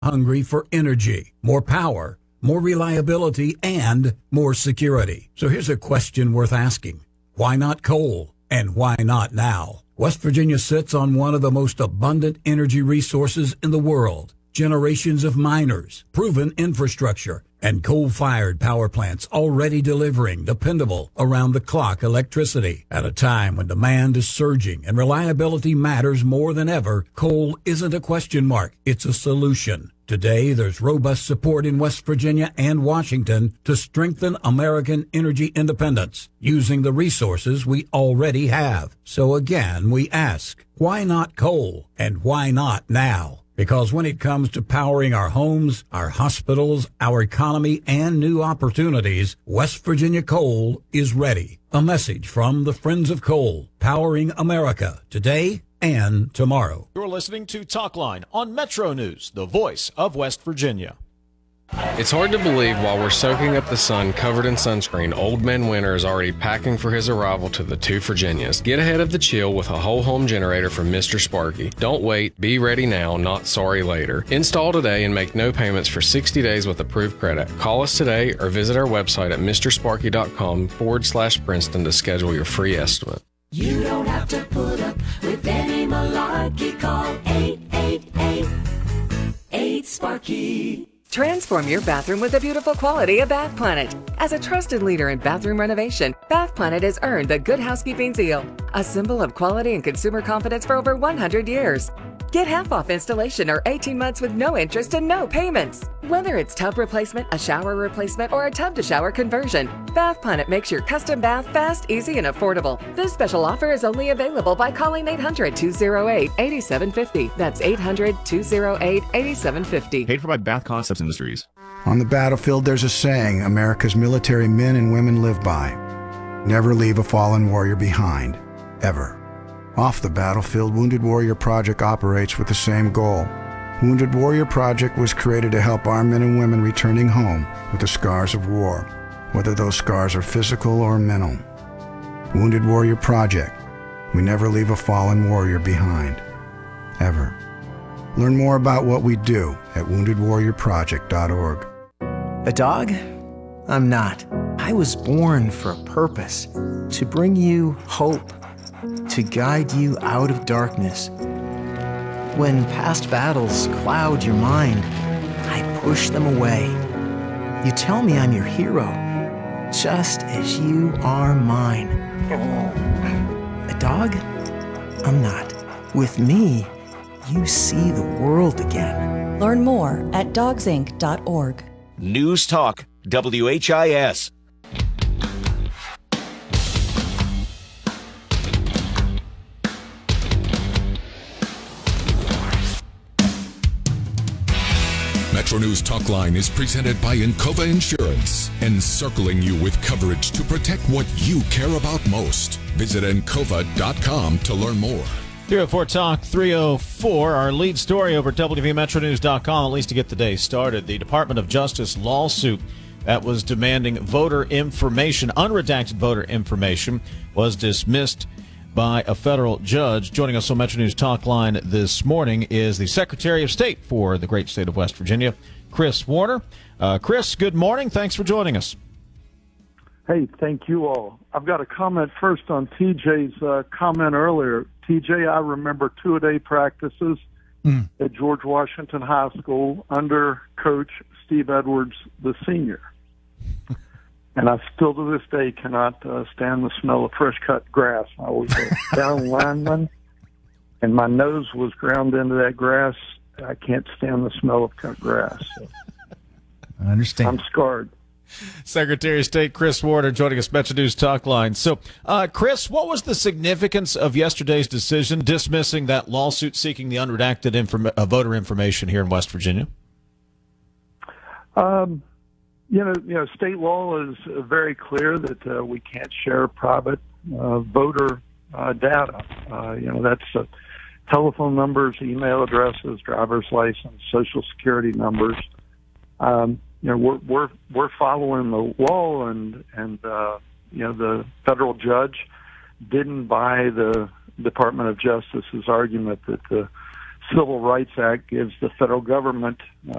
hungry for energy, more power, more reliability, and more security. So here's a question worth asking. Why not coal? And why not now? West Virginia sits on one of the most abundant energy resources in the world. Generations of miners, proven infrastructure, and coal-fired power plants already delivering dependable, around-the-clock electricity. At a time when demand is surging and reliability matters more than ever, coal isn't a question mark, it's a solution. Today, there's robust support in West Virginia and Washington to strengthen American energy independence using the resources we already have. So again, we ask, why not coal? And why not now? Because when it comes to powering our homes, our hospitals, our economy, and new opportunities, West Virginia Coal is ready. A message from the Friends of Coal, powering America today and tomorrow. You're listening to Talkline on Metro News, the voice of West Virginia. It's hard to believe while we're soaking up the sun covered in sunscreen, Old Man Winter is already packing for his arrival to the two Virginias. Get ahead of the chill with a whole home generator from Mr. Sparky. Don't wait. Be ready now, not sorry later. Install today and make no payments for 60 days with approved credit. Call us today or visit our website at mrsparky.com/Princeton to schedule your free estimate. You don't have to put up with any malarkey. Call 888-8-SPARKY. Transform your bathroom with the beautiful quality of Bath Planet. As a trusted leader in bathroom renovation, Bath Planet has earned the Good Housekeeping seal, a symbol of quality and consumer confidence for over 100 years. Get half off installation or 18 months with no interest and no payments. Whether it's tub replacement, a shower replacement, or a tub-to-shower conversion, Bath Planet makes your custom bath fast, easy, and affordable. This special offer is only available by calling 800-208-8750. That's 800-208-8750. Paid for by Bath Concepts Industries. On the battlefield, there's a saying America's military men and women live by. Never leave a fallen warrior behind, ever. Off the battlefield, Wounded Warrior Project operates with the same goal. Wounded Warrior Project was created to help our men and women returning home with the scars of war, whether those scars are physical or mental. Wounded Warrior Project. We never leave a fallen warrior behind, ever. Learn more about what we do at woundedwarriorproject.org. A dog? I'm not. I was born for a purpose, to bring you hope, to guide you out of darkness. When past battles cloud your mind, I push them away. You tell me I'm your hero, just as you are mine. A dog? I'm not. With me, you see the world again. Learn more at dogsinc.org. News Talk, WHIS. Metro News Talkline is presented by Encova Insurance, encircling you with coverage to protect what you care about most. Visit Encova.com to learn more. 304 Talk 304, our lead story over at WVMetroNews.com, at least to get the day started. The Department of Justice lawsuit that was demanding voter information, unredacted voter information, was dismissed by a federal judge. Joining us on Metro News Talk Line this morning is the Secretary of State for the great state of West Virginia, Chris Warner. Chris, good morning. Thanks for joining us. Hey, thank you all. I've got a comment first on TJ's comment earlier. TJ, I remember two-a-day practices at George Washington High School under Coach Steve Edwards, the senior. And I still to this day cannot stand the smell of fresh-cut grass. I was a down lineman, and my nose was ground into that grass. I can't stand the smell of cut grass. So I understand. I'm scarred. Secretary of State Chris Warner joining us, Metro News Talk Line. So, Chris, what was the significance of yesterday's decision dismissing that lawsuit seeking the unredacted voter information here in West Virginia? You know, state law is very clear that we can't share private voter data. That's telephone numbers, email addresses, driver's license, social security numbers. We're following the law, and the federal judge didn't buy the Department of Justice's argument that the Civil Rights Act gives the federal government